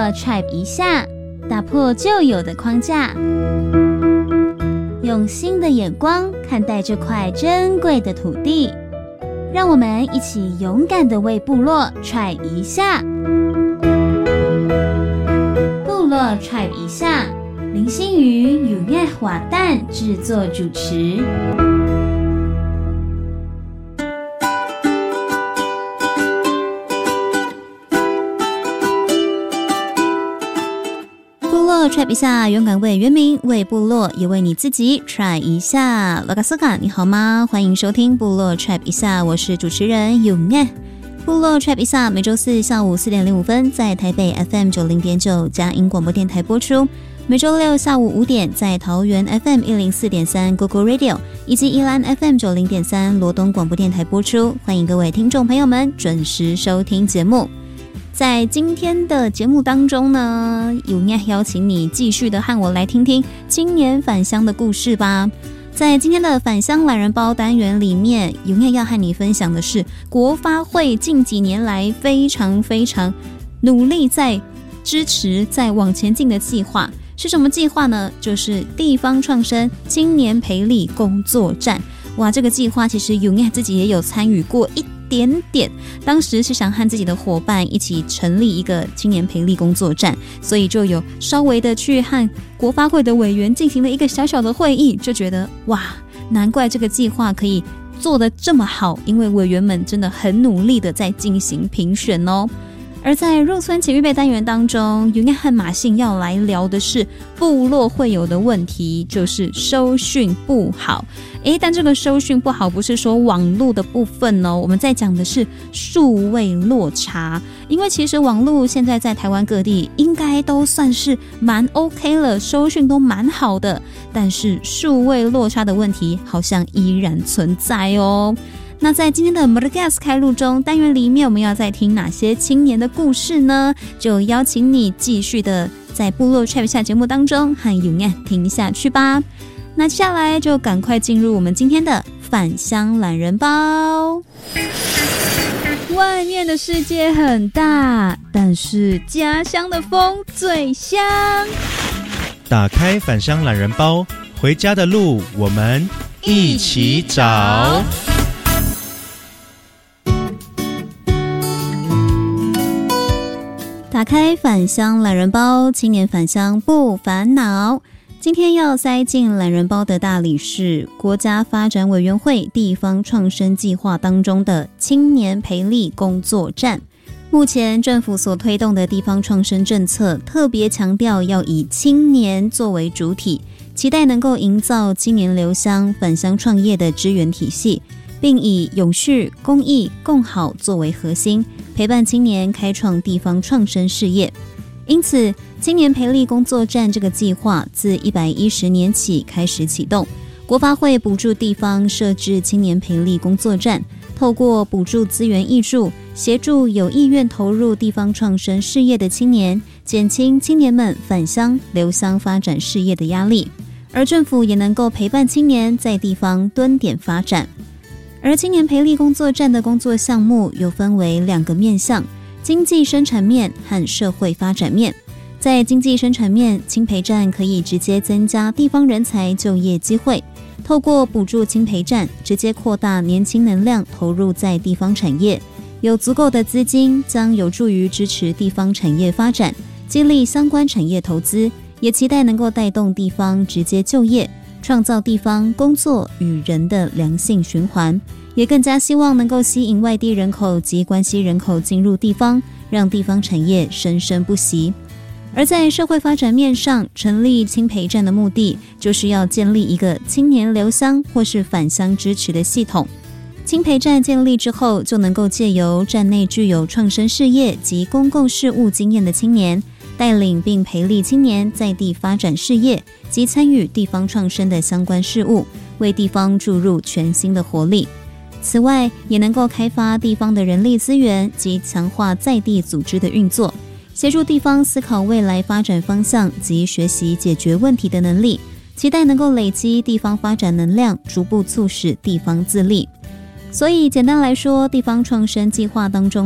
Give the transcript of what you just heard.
Tribe 一下，打破旧有的框架，用新的眼光看待这块珍贵的土地。让我们一起勇敢地为部落 Tribe 一下。部落 Tribe 一下，林心瑜、有爱华蛋制作主持。Tribe 一下，勇敢为原民、为部落，也为你自己 Try 一下。拉嘎斯卡，你好吗？欢迎收听部落 Tribe 一下，我是主持人有爱。部落 Tribe 一下，每周四下午4点05分在台北 FM 90.9佳音广播电台播出，每周六下午5点在桃园 FM 104.3 Google Radio 以及宜兰 FM 90.3罗东广播电台播出。欢迎各位听众朋友们准时收听节目。在今天的节目当中呢，有爱邀请你继续的和我来听听青年返乡的故事吧。在今天的返乡懒人包单元里面，有爱要和你分享的是国发会近几年来非常努力在支持在往前进的计划。是什么计划呢？就是地方创生青年培力工作站。哇，这个计划其实有爱自己也有参与过一点点，当时是想和自己的伙伴一起成立一个青年培力工作站，所以就有稍微的去和国发会的委员进行了一个小小的会议，就觉得哇，难怪这个计划可以做得这么好，因为委员们真的很努力的在进行评选哦。而在入村前预备单元当中，有爱和马信要来聊的是部落会有的问题，就是收讯不好。但这个收讯不好不是说网络的部分哦，我们在讲的是数位落差。因为其实网络现在在台湾各地应该都算是蛮 OK 了，收讯都蛮好的，但是数位落差的问题好像依然存在哦。那在今天的 Madagas 开路中单元里面，我们要再听哪些青年的故事呢？就邀请你继续的在部落 Tribe 下节目当中和有爱听下去吧。那接下来就赶快进入我们今天的返乡懒人包。外面的世界很大，但是家乡的风最香。 打开返乡懒人包，回家的路我们一起找。 打开返乡懒人包，青年返乡不烦恼。今天要塞进懒人包的大礼是国家发展委员会地方创生计划当中的青年培力工作站。目前政府所推动的地方创生政策特别强调要以青年作为主体，期待能够营造青年留乡返乡创业的支援体系，并以永续、公益、共好作为核心，陪伴青年开创地方创生事业。因此青年培力工作站这个计划自110年起开始启动，国发会补助地方设置青年培力工作站，透过补助资源挹注，协助有意愿投入地方创生事业的青年，减轻青年们返乡留乡发展事业的压力，而政府也能够陪伴青年在地方蹲点发展。而青年培力工作站的工作项目又分为2个面向，经济生产面和社会发展面。在经济生产面，青培站可以直接增加地方人才就业机会，透过补助青培站，直接扩大年轻能量投入在地方产业，有足够的资金将有助于支持地方产业发展，激励相关产业投资，也期待能够带动地方直接就业，创造地方工作与人的良性循环，也更加希望能够吸引外地人口及关系人口进入地方，让地方产业生生不息。而在社会发展面上，成立青培站的目的就是要建立一个青年留乡或是返乡支持的系统。青培站建立之后，就能够借由站内具有创生事业及公共事务经验的青年，带领并培力青年在地发展事业及参与地方创生的相关事务，为地方注入全新的活力。此外，也能够开发地方的人力资源及强化在地组织的运作，协助地方思考未来发展方向及学习解决问题的能力，期待能够累积地方发展能量，逐步促使地方自立。所以简单来说，地方创生计划当中